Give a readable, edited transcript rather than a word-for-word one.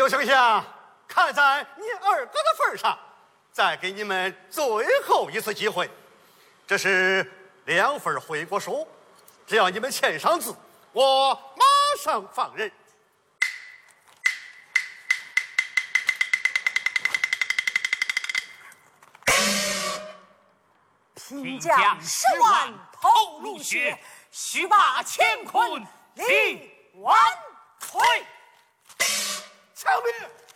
刘丞相，看在你二哥的份上，再给你们最后一次机会。这是2份回国书，只要你们签上字，我马上放人。 平将10万头颅血，须把乾坤立万岁。 枪毙！